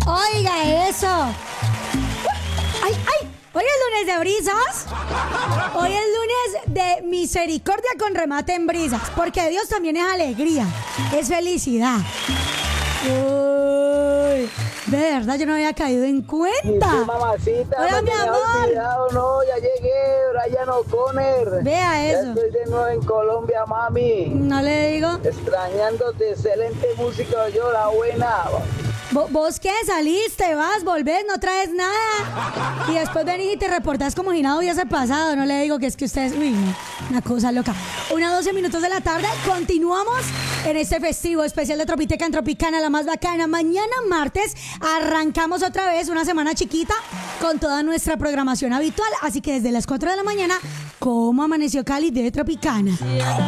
Oiga eso. ¡Ay, ay! Hoy es lunes de brisas. Hoy es lunes de misericordia con remate en brisas. Porque Dios también es alegría. Es felicidad. Uy, de verdad yo no había caído en cuenta. Sí, mamacita, hola, mi amor. Olvidado, no, ya llegué, Brian O'Connor. Vea eso. Ya estoy de nuevo en Colombia, mami. No le digo. Extrañándote, excelente música, yo la buena. ¿Vos qué? ¿Saliste? ¿Vas? ¿Volvés? ¿No traes nada? Y después venís y te reportás como si nada hubiese pasado. No le digo que es que ustedes... Uy, no, una cosa loca. 1:12 minutos de la tarde. Continuamos en este festivo especial de Tropiteca en Tropicana, la más bacana. Mañana martes arrancamos otra vez una semana chiquita con toda nuestra programación habitual. Así que desde las 4 de la mañana, ¿cómo amaneció Cali de Tropicana?